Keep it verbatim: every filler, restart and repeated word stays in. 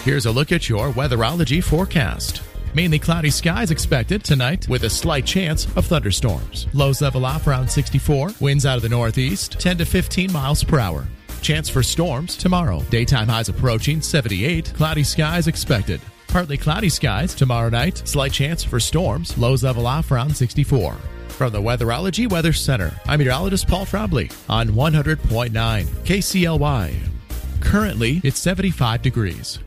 Here's a look at your weatherology forecast. Mainly cloudy skies expected tonight with a slight chance of thunderstorms. Lows level off around sixty-four. Winds out of the northeast, ten to fifteen miles per hour. Chance for storms tomorrow. Daytime highs approaching seventy-eight. Cloudy skies expected. Partly cloudy skies tomorrow night. Slight chance for storms. Lows level off around sixty-four. From the Weatherology Weather Center, I'm meteorologist Paul Frobley on one hundred point nine K C L Y. Currently, it's seventy-five degrees.